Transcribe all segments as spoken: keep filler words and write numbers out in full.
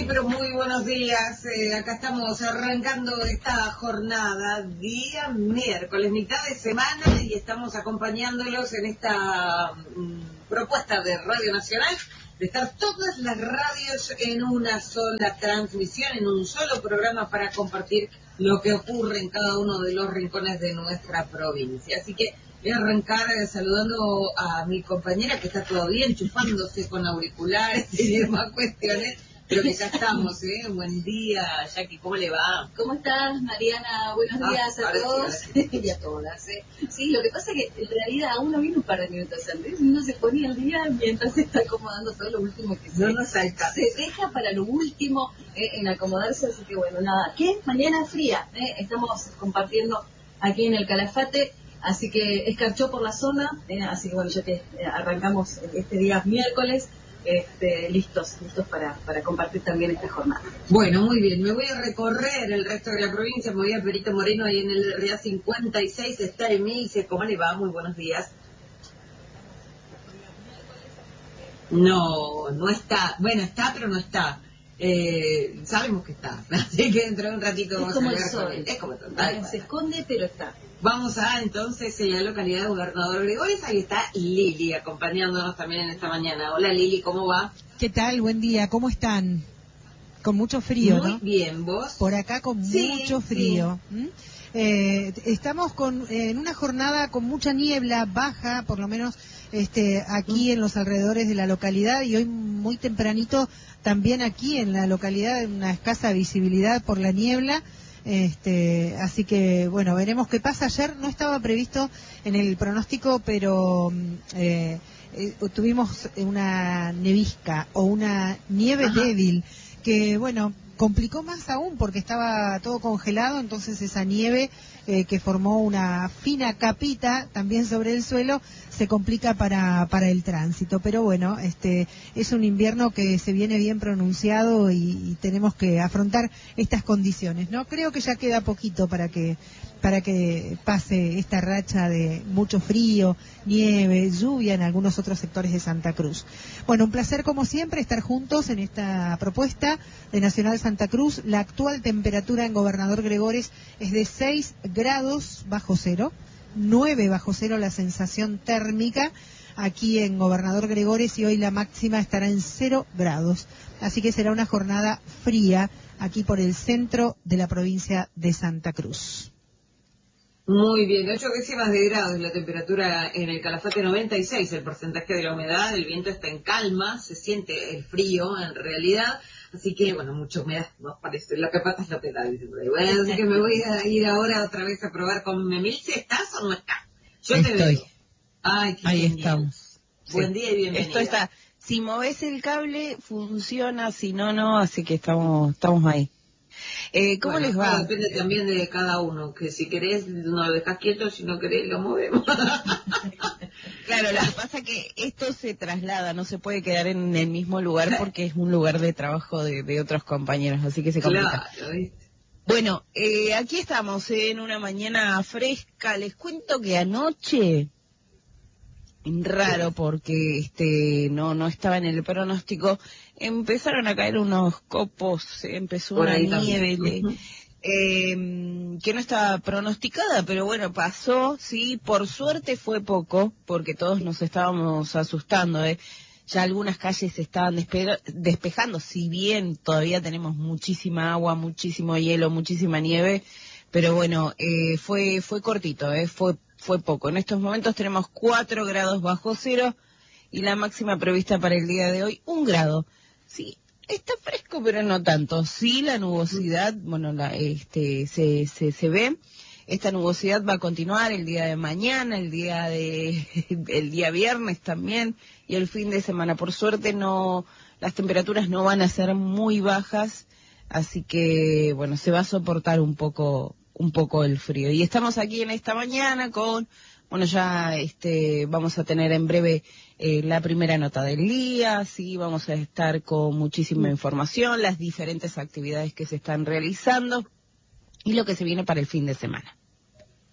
pero muy buenos días. Eh, acá estamos arrancando esta jornada, día miércoles, mitad de semana, y estamos acompañándolos en esta mm, propuesta de Radio Nacional, de estar todas las radios en una sola transmisión, en un solo programa para compartir lo que ocurre en cada uno de los rincones de nuestra provincia. Así que voy a arrancar eh, saludando a mi compañera que está todavía enchufándose con auriculares y demás cuestiones, pero que ya estamos, ¿eh? Buen día, Jackie, ¿cómo le va? ¿Cómo estás, Mariana? Buenos Ah, días a todos sí, y a todas. ¿eh? Sí, lo que pasa es que en realidad uno viene un par de minutos antes y uno se ponía al día mientras se está acomodando todo lo último que se, no nos alcanza. se deja para lo último eh, en acomodarse, así que bueno, nada. ¿Qué? Mañana fría, ¿eh? Estamos compartiendo aquí en el Calafate, así que escarchó por la zona, eh, así que bueno, ya que eh, arrancamos este día miércoles, Este, listos, listos para, para compartir también esta jornada. Bueno, muy bien, me voy a recorrer el resto de la provincia, me voy a Perito Moreno, ahí en el R A cincuenta y seis está Emilce, ¿cómo le va? Muy buenos días. No, no está, bueno, está, pero no está. Eh, sabemos que está, así que dentro de un ratito es vamos como a el ver sol, con él. Es como el sol, ah, se esconde, pero está. Vamos a entonces en la localidad de Gobernador Gregores, ahí está Lili acompañándonos también en esta mañana. Hola Lili, ¿cómo va? ¿Qué tal? Buen día, ¿cómo están? Con mucho frío, Muy ¿no? bien, ¿vos? Por acá con sí, mucho frío. Sí. ¿Mm? Eh, estamos con en una jornada con mucha niebla baja, por lo menos este aquí mm. en los alrededores de la localidad, y hoy muy tempranito también aquí en la localidad, una escasa visibilidad por la niebla. Este, así que bueno, veremos qué pasa. Ayer no estaba previsto en el pronóstico, pero eh, eh, tuvimos una nevisca o una nieve Ajá. débil que bueno, complicó más aún porque estaba todo congelado, entonces esa nieve eh, que formó una fina capita también sobre el suelo se complica para para el tránsito, pero bueno, este es un invierno que se viene bien pronunciado y, y tenemos que afrontar estas condiciones, ¿no? Creo que ya queda poquito para que para que pase esta racha de mucho frío, nieve, lluvia en algunos otros sectores de Santa Cruz. Bueno, un placer como siempre estar juntos en esta propuesta de Nacional Santa Cruz. La actual temperatura en Gobernador Gregores es de seis grados bajo cero, nueve bajo cero la sensación térmica aquí en Gobernador Gregores, y hoy la máxima estará en cero grados. Así que será una jornada fría aquí por el centro de la provincia de Santa Cruz. Muy bien, ocho décimas de grados la temperatura en el Calafate, noventa y seis el porcentaje de la humedad, el viento está en calma, se siente el frío en realidad, así que bueno, mucha humedad nos parece, lo que pasa es lo que da. Bueno, así que me voy a ir ahora otra vez a probar con Memilce. ¿Estás o no estás? Yo Estoy. te veo. Ay, qué Ahí genial. estamos. Buen sí. día y bienvenida. Esto está, si moves el cable funciona, si no, no, así que estamos, estamos ahí. Eh, ¿Cómo bueno, les va? Depende también de cada uno, que si querés no lo dejás quieto, si no querés lo movemos. Claro, lo que pasa es que esto se traslada, no se puede quedar en el mismo lugar porque es un lugar de trabajo de, de otros compañeros, así que se complica. Claro, ¿viste? Bueno, eh, aquí estamos eh, en una mañana fresca. Les cuento que anoche, raro porque este no no estaba en el pronóstico, empezaron a caer unos copos, empezó Por una ahí nieve le, uh-huh. eh, que no estaba pronosticada, pero bueno, pasó, sí, por suerte fue poco, porque todos nos estábamos asustando, ¿eh? Ya algunas calles se estaban despe- despejando, si bien todavía tenemos muchísima agua, muchísimo hielo, muchísima nieve, pero bueno, eh, fue fue cortito, ¿eh? Fue fue poco. En estos momentos tenemos cuatro grados bajo cero y la máxima prevista para el día de hoy, un grado. Sí, está fresco, pero no tanto. Sí, la nubosidad, bueno, la, este, se, se, se ve. Esta nubosidad va a continuar el día de mañana, el día de, el día viernes también, y el fin de semana. Por suerte no, las temperaturas no van a ser muy bajas, así que, bueno, se va a soportar un poco, un poco el frío. Y estamos aquí en esta mañana con, bueno, ya este vamos a tener en breve eh, la primera nota del día, sí, vamos a estar con muchísima información, las diferentes actividades que se están realizando y lo que se viene para el fin de semana.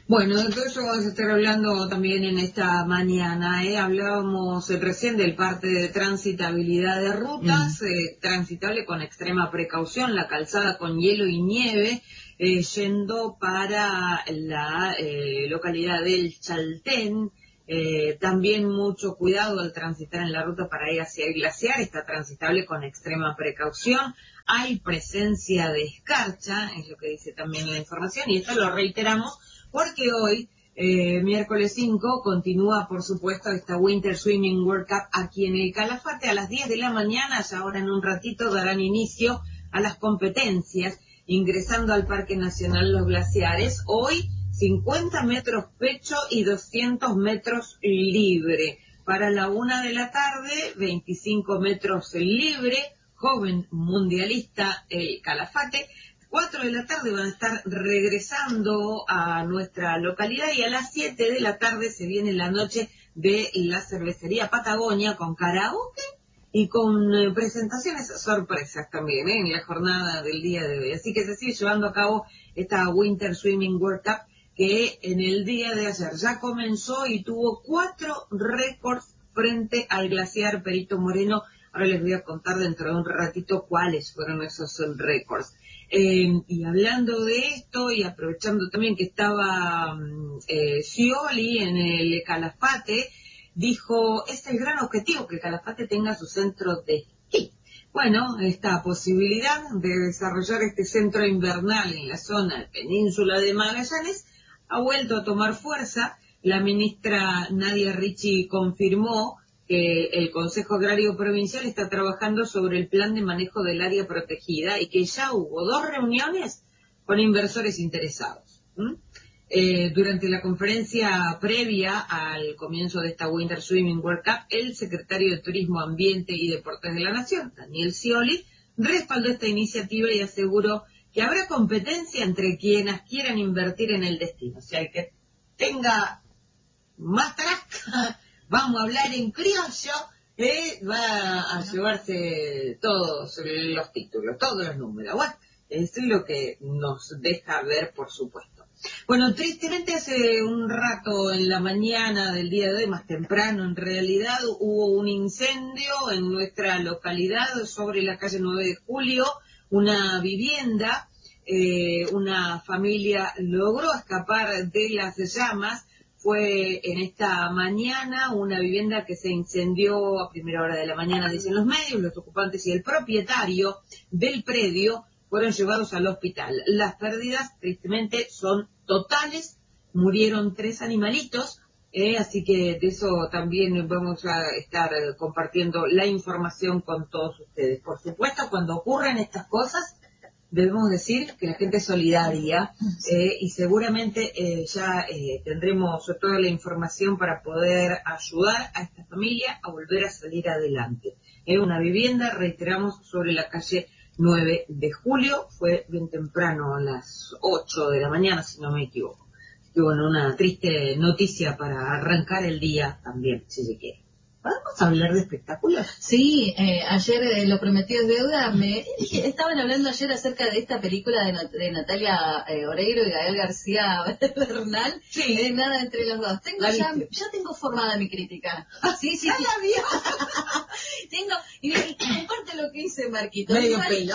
Bueno, de todo eso vamos a estar hablando también en esta mañana. ¿eh? Hablábamos eh, recién del parte de transitabilidad de rutas, mm. eh, transitable con extrema precaución, la calzada con hielo y nieve, eh, yendo para la eh, localidad del Chaltén. Eh, también mucho cuidado al transitar en la ruta para ir hacia el glaciar, está transitable con extrema precaución. Hay presencia de escarcha, es lo que dice también la información, y esto lo reiteramos porque hoy, eh, miércoles cinco, continúa, por supuesto, esta Winter Swimming World Cup aquí en el Calafate. A las diez de la mañana, ya ahora en un ratito, darán inicio a las competencias, ingresando al Parque Nacional Los Glaciares. Hoy, cincuenta metros pecho y doscientos metros libre. Para la una de la tarde, veinticinco metros libre, joven mundialista el Calafate. cuatro de la tarde van a estar regresando a nuestra localidad y a las siete de la tarde se viene la noche de la cervecería Patagonia con karaoke y con eh, presentaciones sorpresas también ¿eh? en la jornada del día de hoy. Así que se sigue llevando a cabo esta Winter Swimming World Cup que en el día de ayer ya comenzó y tuvo cuatro récords frente al glaciar Perito Moreno. Ahora les voy a contar dentro de un ratito cuáles fueron esos récords. Eh, y hablando de esto y aprovechando también que estaba eh, Scioli en el Calafate, dijo, es el gran objetivo que el Calafate tenga su centro de esquí. Bueno, esta posibilidad de desarrollar este centro invernal en la zona península de Magallanes ha vuelto a tomar fuerza. La ministra Nadia Ricci confirmó que el Consejo Agrario Provincial está trabajando sobre el plan de manejo del área protegida y que ya hubo dos reuniones con inversores interesados. ¿Mm? Eh, durante la conferencia previa al comienzo de esta Winter Swimming World Cup, el secretario de Turismo, Ambiente y Deportes de la Nación, Daniel Scioli, respaldó esta iniciativa y aseguró que habrá competencia entre quienes quieran invertir en el destino. O sea, el que tenga más traca, vamos a hablar en criollo, eh, va a llevarse todos los títulos, todos los números. Bueno, eso es lo que nos deja ver, por supuesto. Bueno, tristemente hace un rato en la mañana del día de hoy, más temprano en realidad, hubo un incendio en nuestra localidad sobre la calle nueve de julio, una vivienda, eh, una familia logró escapar de las llamas. Fue en esta mañana una vivienda que se incendió a primera hora de la mañana, dicen los medios. Los ocupantes y el propietario del predio fueron llevados al hospital. Las pérdidas, tristemente, son totales. Murieron tres animalitos, eh, así que de eso también vamos a estar eh, compartiendo la información con todos ustedes. Por supuesto, cuando ocurren estas cosas, debemos decir que la gente es solidaria eh, y seguramente eh, ya eh, tendremos toda la información para poder ayudar a esta familia a volver a salir adelante. Es una vivienda, reiteramos, sobre la calle nueve de julio, fue bien temprano, a las ocho de la mañana, si no me equivoco. Y bueno, una triste noticia para arrancar el día también, si se quiere. ¿Podemos hablar de espectáculos? Sí, eh, ayer eh, lo prometido es deuda. Me dije, estaban hablando ayer acerca de esta película de, Nat de Natalia eh, Oreiro y Gael García Bernal. Sí. Eh, nada entre los dos. Tengo ya, ya tengo formada mi crítica. Sí, sí. ¿Ya la vio? tengo, y, y comparte lo que dice Marquito. Medio igual, pelo.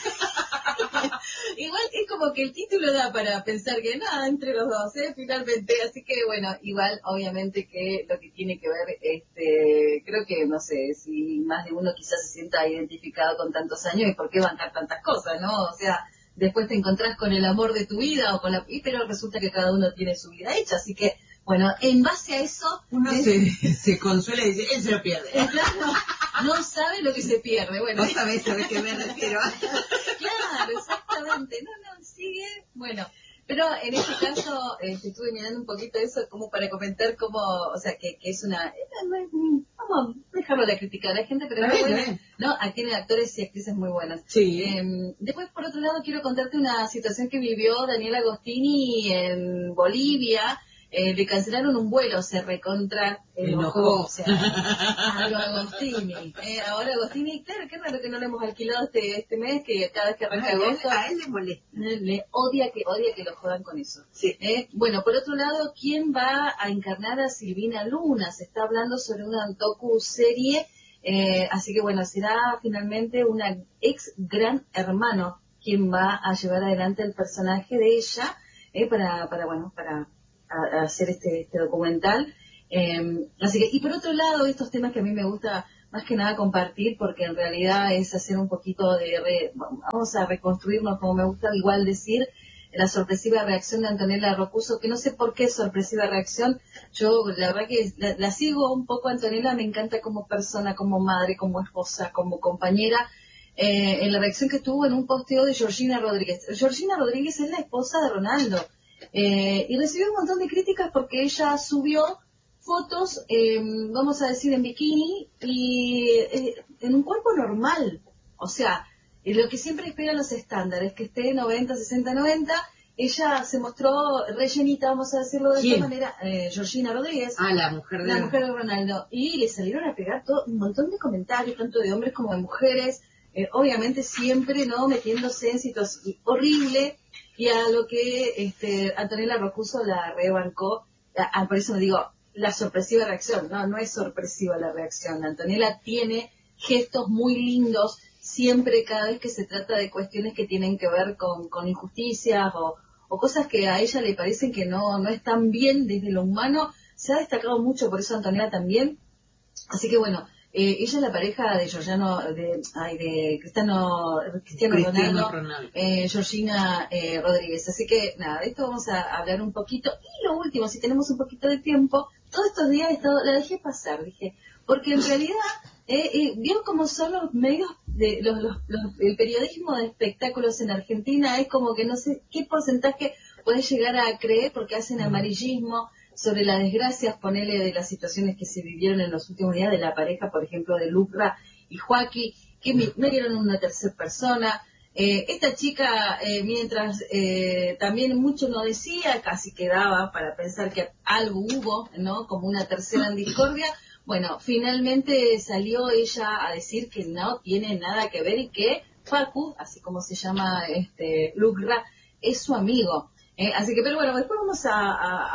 igual es como que el título da para pensar que nada entre los dos, ¿eh? Finalmente. Así que bueno, igual obviamente que lo que tiene que ver, este, creo que no sé si más de uno quizás se sienta identificado con tantos años y por qué bancar tantas cosas, ¿no? O sea, después te encontrás con el amor de tu vida o con la, pero resulta que cada uno tiene su vida hecha, así que bueno, en base a eso uno es, se, se consuela y dice, él se lo pierde. No, no sabe lo que se pierde. Bueno, esta vez a qué me refiero. Claro, exactamente. No, no, sigue. Bueno, pero en este caso eh, estuve mirando un poquito eso como para comentar cómo, o sea, que, que es una, vamos a dejarlo a la crítica de la gente, pero es buena, ¿no? Tiene actores y actrices muy buenas. Sí. Eh, después, por otro lado, quiero contarte una situación que vivió Daniel Agostini en Bolivia. eh, le cancelaron un vuelo, se recontra enojó, o sea, a lo Agostini. Eh, ahora Agostini, claro, qué raro que no le hemos alquilado este, este mes, que cada vez que arranca a, agosto, él, a él le molesta. Le odia que odia que lo jodan con eso. Sí. Eh, bueno, por otro lado, ¿quién va a encarnar a Silvina Luna? Se está hablando sobre una docu-serie, eh, así que bueno, será finalmente una ex gran hermano quien va a llevar adelante el personaje de ella, eh, para, para, bueno, para a, a hacer este, este documental. Eh, así que, y por otro lado, estos temas que a mí me gusta más que nada compartir, porque en realidad es hacer un poquito de, re, vamos a reconstruirnos, como me gusta igual decir, la sorpresiva reacción de Antonella Rocuso, que no sé por qué sorpresiva reacción, yo la verdad que la, la sigo un poco a Antonella, me encanta como persona, como madre, como esposa, como compañera, eh, en la reacción que tuvo en un posteo de Georgina Rodríguez. Georgina Rodríguez es la esposa de Ronaldo, eh, y recibió un montón de críticas porque ella subió fotos, eh, vamos a decir, en bikini y eh, en un cuerpo normal. O sea, eh, lo que siempre esperan los estándares, que esté noventa, sesenta, noventa. Ella se mostró rellenita, vamos a decirlo de ¿Quién? esta manera, eh, Georgina Rodríguez. Ah, la mujer de... La mujer de Ronaldo. Y le salieron a pegar todo, un montón de comentarios, tanto de hombres como de mujeres. Eh, obviamente siempre, ¿no?, metiéndose en situación horrible. Y a lo que este, Antonella Rocuso la rebancó. A, a, por eso digo, la sorpresiva reacción. No, no es sorpresiva la reacción. Antonella tiene gestos muy lindos siempre, cada vez que se trata de cuestiones que tienen que ver con, con injusticias o, o cosas que a ella le parecen que no, no están bien desde lo humano. Se ha destacado mucho por eso Antonella también. Así que bueno, eh, ella es la pareja de Giorgiano, de, ay, de Cristiano, Cristiano, Cristiano Ronaldo, Ronaldo. Eh, Georgina eh, Rodríguez. Así que nada, de esto vamos a hablar un poquito. Y lo último, si tenemos un poquito de tiempo, todos estos días he estado, la dejé pasar, dije, porque en realidad eh, eh, vio cómo son los medios, de los, los, los, el periodismo de espectáculos en Argentina, es como que no sé qué porcentaje puedes llegar a creer porque hacen amarillismo sobre las desgracias, ponele, de las situaciones que se vivieron en los últimos días de la pareja, por ejemplo, de Lucra y Joaquín, que me, me dieron una tercera persona. Eh, esta chica, eh, mientras eh, también mucho no decía, casi quedaba para pensar que algo hubo, ¿no?, como una tercera en discordia. Bueno, finalmente salió ella a decir que no tiene nada que ver y que Facu, así como se llama este Lucra, es su amigo. Eh, así que, pero bueno, después vamos a,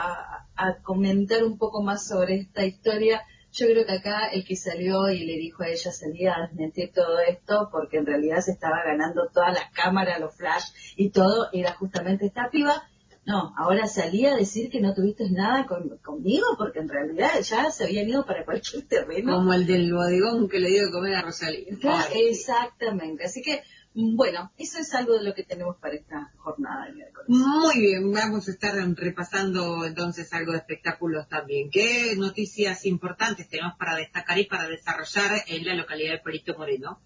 a, a comentar un poco más sobre esta historia. Yo creo que acá el que salió y le dijo a ella salía a desmentir todo esto, porque en realidad se estaba ganando todas las cámaras, los flash y todo, era justamente esta piba. No, ahora salía a decir que no tuviste nada con, conmigo, porque en realidad ya se habían ido para cualquier terreno. Como el del bodegón que le dio de comer a Rosalía. Claro, exactamente. Así que, bueno, eso es algo de lo que tenemos para esta jornada de miércoles. Muy bien, vamos a estar repasando entonces algo de espectáculos también. ¿Qué noticias importantes tenemos para destacar y para desarrollar en la localidad de Perito Moreno?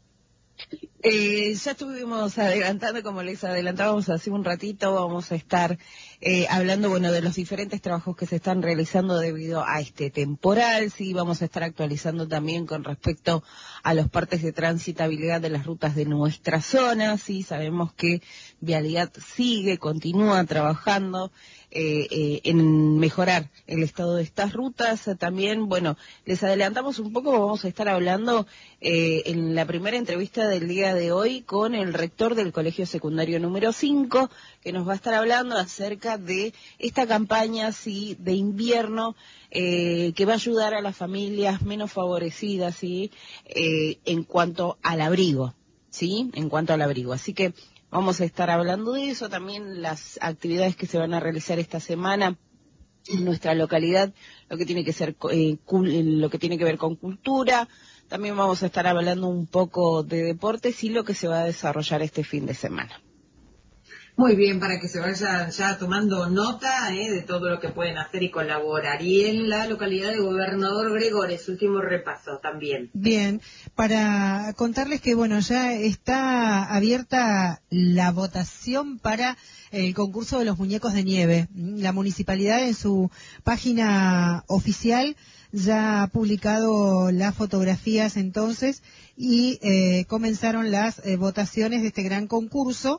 Eh, ya estuvimos adelantando, como les adelantábamos hace un ratito, vamos a estar eh, hablando, bueno, de los diferentes trabajos que se están realizando debido a este temporal. Sí, vamos a estar actualizando también con respecto a los partes de transitabilidad de las rutas de nuestra zona. Sí, sabemos que Vialidad sigue, continúa trabajando eh, eh, en mejorar el estado de estas rutas. También, bueno, les adelantamos un poco, vamos a estar hablando eh, en la primera entrevista del día de hoy con el rector del Colegio Secundario número cinco, que nos va a estar hablando acerca de esta campaña, sí, de invierno, eh, que va a ayudar a las familias menos favorecidas, sí, eh, en cuanto al abrigo, sí, en cuanto al abrigo. Así que vamos a estar hablando de eso, también las actividades que se van a realizar esta semana en nuestra localidad, lo que tiene que ser, eh, lo que tiene que ver con cultura. También vamos a estar hablando un poco de deportes y lo que se va a desarrollar este fin de semana. Muy bien, para que se vayan ya tomando nota eh, de todo lo que pueden hacer y colaborar. Y en la localidad de Gobernador Gregores, último repaso también. Bien, para contarles que, bueno, ya está abierta la votación para el concurso de los muñecos de nieve. La municipalidad en su página oficial ya ha publicado las fotografías entonces y eh, comenzaron las eh, votaciones de este gran concurso.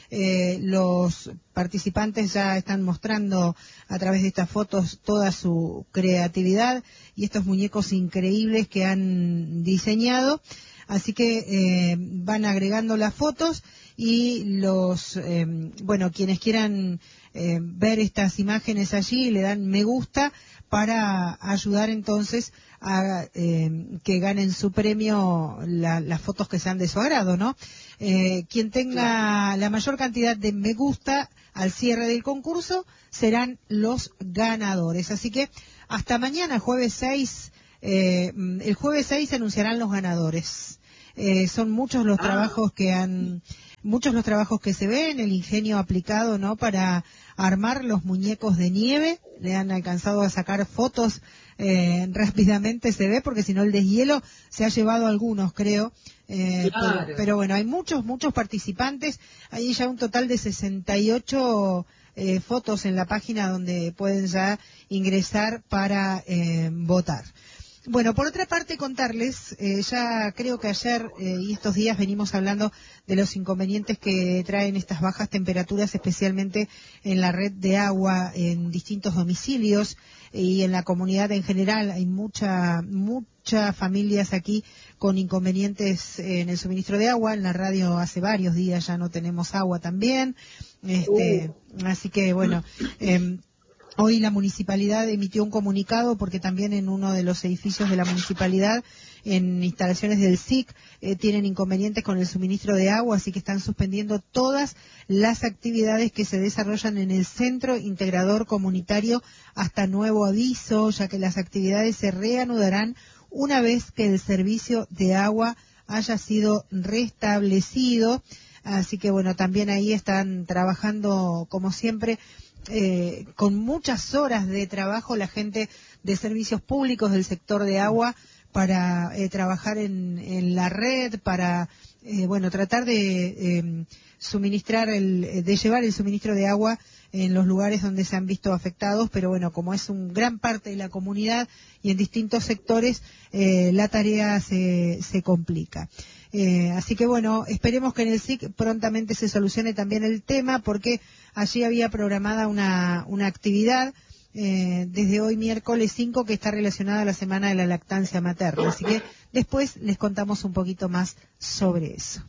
Eh, los participantes ya están mostrando a través de estas fotos toda su creatividad y estos muñecos increíbles que han diseñado. Así que eh, van agregando las fotos y los, eh, bueno, quienes quieran eh, ver estas imágenes allí le dan me gusta para ayudar entonces a eh, que ganen su premio la, las fotos que sean de su agrado, ¿no? Eh, quien tenga la mayor cantidad de me gusta al cierre del concurso serán los ganadores. Así que hasta mañana, jueves seis, eh, el jueves seis se anunciarán los ganadores. Eh, son muchos los ah. trabajos que han, muchos los trabajos que se ven, el ingenio aplicado, ¿no? Para armar los muñecos de nieve. Le han alcanzado a sacar fotos eh, rápidamente, se ve, porque si no el deshielo se ha llevado a algunos, creo. Eh, claro. pero, pero bueno, hay muchos, muchos participantes. Hay ya un total de sesenta y ocho eh, fotos en la página donde pueden ya ingresar para eh, votar. Bueno, por otra parte, contarles, eh, ya creo que ayer eh, y estos días venimos hablando de los inconvenientes que traen estas bajas temperaturas, especialmente en la red de agua en distintos domicilios y en la comunidad en general. Hay mucha, muchas familias aquí con inconvenientes en el suministro de agua. En la radio hace varios días ya no tenemos agua también. Este, uh. Así que, bueno... Eh, Hoy la municipalidad emitió un comunicado porque también en uno de los edificios de la municipalidad, en instalaciones del S I C, eh, tienen inconvenientes con el suministro de agua, así que están suspendiendo todas las actividades que se desarrollan en el Centro Integrador Comunitario hasta nuevo aviso, ya que las actividades se reanudarán una vez que el servicio de agua haya sido restablecido. Así que bueno, también ahí están trabajando como siempre, Eh, con muchas horas de trabajo la gente de servicios públicos del sector de agua para eh, trabajar en, en la red, para eh, bueno tratar de eh, suministrar, el, de llevar el suministro de agua en los lugares donde se han visto afectados, pero bueno, como es un gran parte de la comunidad y en distintos sectores, eh, la tarea se, se complica. Eh, así que bueno, esperemos que en el S I C prontamente se solucione también el tema, porque allí había programada una, una actividad eh, desde hoy miércoles cinco que está relacionada a la Semana de la Lactancia Materna. Así que después les contamos un poquito más sobre eso.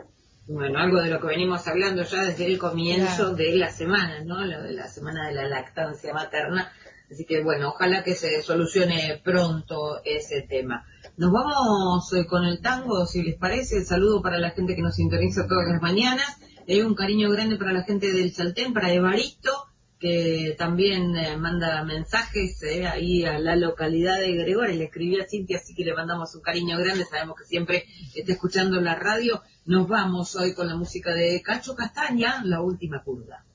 Bueno, algo de lo que venimos hablando ya desde el comienzo claro. de la semana, ¿no? Lo de la Semana de la Lactancia Materna. Así que bueno, ojalá que se solucione pronto ese tema. Nos vamos eh, con el tango, si les parece. El saludo para la gente que nos sintoniza todas las mañanas. Eh, un cariño grande para la gente del Chaltén, para Evaristo, que también eh, manda mensajes eh, ahí a la localidad de Gregorio. Le escribí a Cintia, así que le mandamos un cariño grande. Sabemos que siempre está escuchando la radio. Nos vamos hoy con la música de Cacho Castaña, La Última Curva.